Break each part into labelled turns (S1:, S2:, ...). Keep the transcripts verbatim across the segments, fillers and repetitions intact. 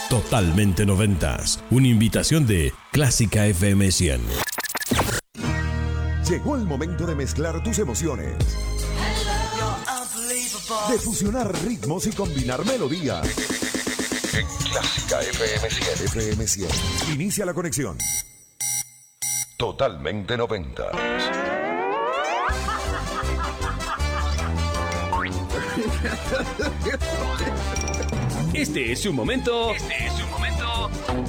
S1: Totalmente noventas. Una invitación de Clásica F M cien.
S2: Llegó el momento de mezclar tus emociones, de fusionar ritmos y combinar melodías. En Clásica F M cien. F M cien. Inicia la conexión. Totalmente noventas.
S1: Este es su momento.
S3: Este es su momento.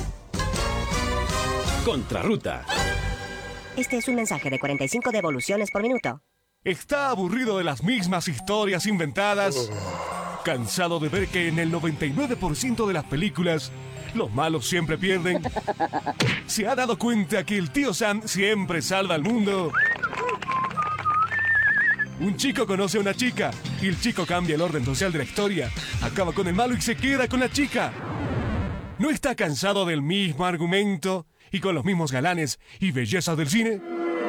S1: Contrarruta.
S4: Este es un mensaje de cuarenta y cinco devoluciones por minuto.
S5: ¿Está aburrido de las mismas historias inventadas? ¿Cansado de ver que en el noventa y nueve por ciento de las películas los malos siempre pierden? ¿Se ha dado cuenta que el tío Sam siempre salva al mundo? Un chico conoce a una chica y el chico cambia el orden social de la historia, acaba con el malo y se queda con la chica. ¿No está cansado del mismo argumento y con los mismos galanes y bellezas del cine?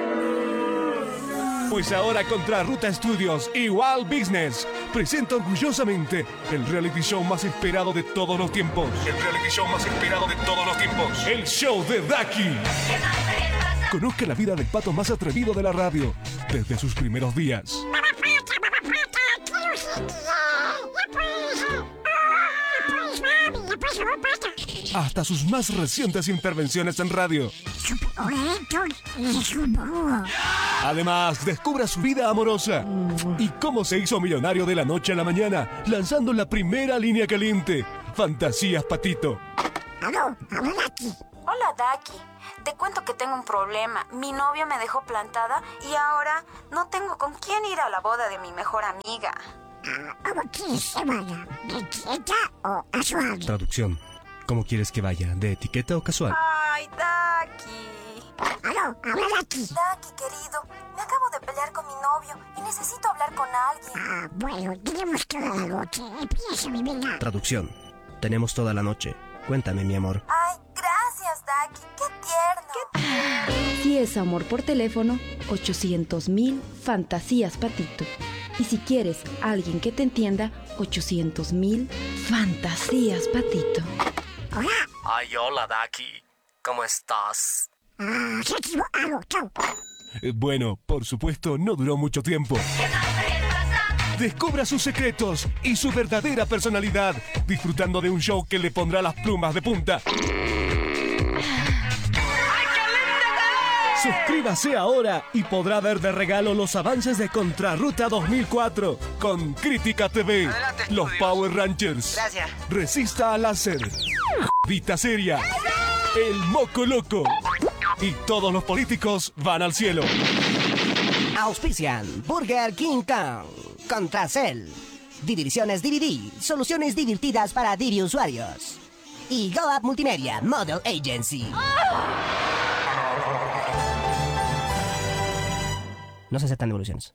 S5: Pues ahora Contrarruta Studios y Wild Business presenta orgullosamente el reality show más esperado de todos los tiempos. El reality show más esperado de todos los tiempos. El show de Ducky. Conozca la vida del pato más atrevido de la radio desde sus primeros días. Hasta sus más recientes intervenciones en radio. Además, descubra su vida amorosa y cómo se hizo millonario de la noche a la mañana, lanzando la primera línea caliente, Fantasías Patito.
S6: Aló, habla Ducky. Hola, Ducky. Te cuento que tengo un problema. Mi novio me dejó plantada y ahora no tengo con quién ir a la boda de mi mejor amiga.
S7: ¿Cómo quieres que vaya? ¿De etiqueta o casual?
S8: Traducción. ¿Cómo quieres que vaya? ¿De etiqueta o casual?
S6: Ay, Ducky.
S7: Aló, habla Ducky.
S6: Ducky, querido. Me acabo de pelear con mi novio y necesito hablar con alguien.
S7: Ah, bueno, tenemos toda la noche. Empieza mi vida.
S8: Traducción. Tenemos toda la noche. Cuéntame, mi amor.
S6: Ay, gracias, Ducky. Qué tierno. Qué tierno.
S9: Si es amor por teléfono, ochocientos mil Fantasías Patito. Y si quieres alguien que te entienda, ochocientos mil Fantasías Patito.
S7: Hola.
S10: Ay, hola, Ducky. ¿Cómo estás?
S7: Ah, se ha equivocado. Chau.
S5: Eh, bueno, por supuesto, no duró mucho tiempo. Descubra sus secretos y su verdadera personalidad, disfrutando de un show que le pondrá las plumas de punta. Suscríbase ahora y podrá ver de regalo los avances de Contrarruta dos mil cuatro con Crítica T V,
S10: Adelante,
S5: los
S10: estudios.
S5: Power Rangers,
S10: Gracias.
S5: Resista al láser, Vita Seria, El Moco Loco y todos los políticos van al cielo.
S11: Auspician Burger King Kong, Contracell, Divisiones D V D, soluciones divertidas para D V D usuarios. Y Go Up Multimedia Model Agency.
S8: No se aceptan devoluciones.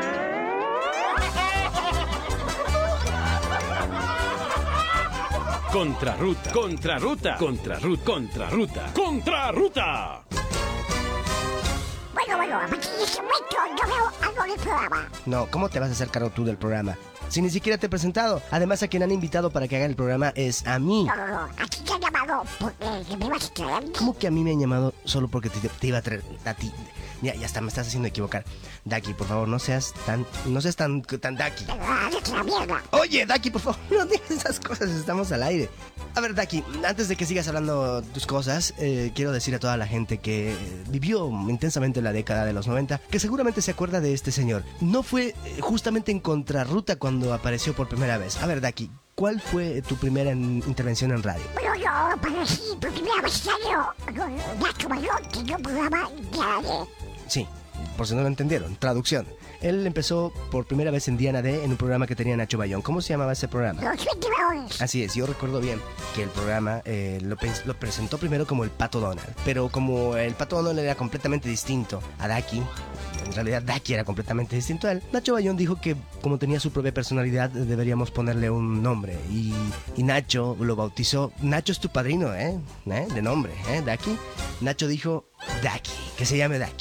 S1: Contrarruta. Contrarruta. Contrarruta. Contrarruta. Contrarruta.
S7: Bueno, bueno, a partir de este momento yo veo algo del programa.
S8: No, ¿cómo te vas a hacer cargo tú del programa? Si ni siquiera te he presentado. Además, a quien han invitado para que haga el programa es a mí.
S7: No, no, no, aquí te han llamado porque me vas a traer.
S8: ¿Cómo que a mí me han llamado solo porque te, te iba a traer a ti? Ya, ya está, me estás haciendo equivocar. Ducky, por favor, no seas tan... No seas tan... tan Ducky.
S7: Ah, de la mierda.
S8: Oye, Ducky, por favor, no digas esas cosas, estamos al aire. A ver, Ducky, antes de que sigas hablando tus cosas, eh, quiero decir a toda la gente que vivió intensamente en la década de los noventa, que seguramente se acuerda de este señor. No fue eh, justamente en Contrarruta cuando apareció por primera vez. A ver, Ducky, ¿cuál fue tu primera en- intervención en radio?
S7: Bueno, yo aparecí por primera vez en radio con Nacho Mayor, que yo programa de radio.
S8: Sí, por si no lo entendieron, traducción. Él empezó por primera vez en Diana D en un programa que tenía Nacho Bayón. ¿Cómo se llamaba ese programa?
S7: Los vendedores.
S8: Así es, yo recuerdo bien que el programa eh, lo, pe- lo presentó primero como el Pato Donald. Pero como el Pato Donald era completamente distinto a Ducky, en realidad Ducky era completamente distinto a él, Nacho Bayón dijo que como tenía su propia personalidad deberíamos ponerle un nombre. Y, y Nacho lo bautizó. Nacho es tu padrino, ¿eh? ¿Eh? De nombre, ¿eh? Ducky. Nacho dijo Ducky, que se llame Ducky.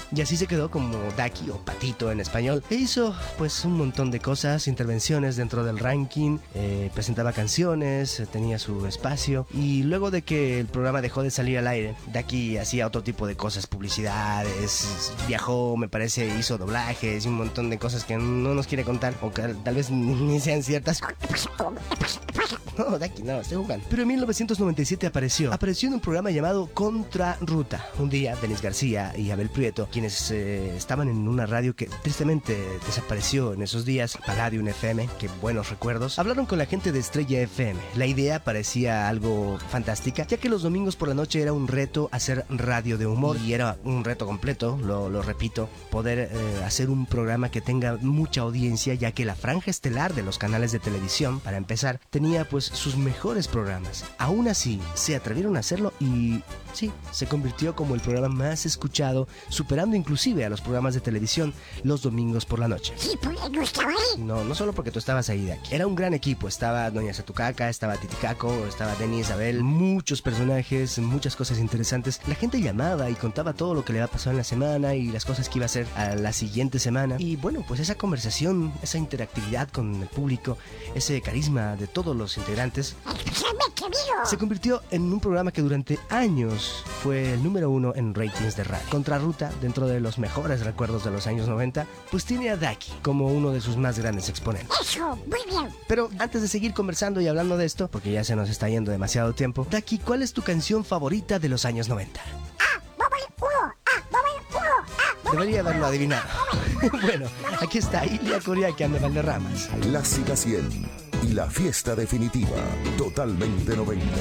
S8: y así se quedó como Ducky o Patito en español. E hizo pues un montón de cosas, intervenciones dentro del ranking, eh, presentaba canciones, eh, tenía su espacio, y luego de que el programa dejó de salir al aire, Ducky hacía otro tipo de cosas, publicidades, viajó, me parece, hizo doblajes y un montón de cosas que no nos quiere contar, o que tal vez ni sean ciertas. No, Ducky, no, estoy jugando. Pero en mil novecientos noventa y siete apareció. Apareció en un programa llamado Contrarruta. Un día, Denis García y Abel Prieto, quienes eh, estaban en una radio que tristemente desapareció en esos días, Palladium F M, que buenos recuerdos, hablaron con la gente de Estrella F M. La idea parecía algo fantástica, ya que los domingos por la noche era un reto hacer radio de humor, y era un reto completo, lo, lo repito, poder eh, hacer un programa que tenga mucha audiencia, ya que la franja estelar de los canales de televisión, para empezar, tenía pues sus mejores programas. Aún así, se atrevieron a hacerlo y sí, se convirtió como el programa más escuchado, superando inclusive a los programas de televisión los domingos por la noche.
S7: Sí, porque yo estaba ahí.
S8: No, no solo porque tú estabas ahí, Ducky. Era un gran equipo. Estaba Doña Satucaca, estaba Titicaco, estaba Denis, Abel, muchos personajes, muchas cosas interesantes. La gente llamaba y contaba todo lo que le había pasado en la semana y las cosas que iba a hacer a la siguiente semana. Y bueno, pues esa conversación, esa interactividad con el público, ese carisma de todos los integrantes, se convirtió en un programa que durante años fue el número uno en ratings de radio. Contrarruta, dentro de los mejores recuerdos de los años noventa, pues tiene a Ducky como uno de sus más grandes exponentes.
S7: Eso, muy bien.
S8: Pero antes de seguir conversando y hablando de esto, porque ya se nos está yendo demasiado tiempo, Ducky, ¿cuál es tu canción favorita de los años noventa?
S7: Ah, Bubble uno, ah, Bubble uno, ah,
S8: Debería haberlo adivinado. Bueno, aquí está Ilia Curiaquian de Valderramas.
S2: Clásica cien y la fiesta definitiva, totalmente noventa.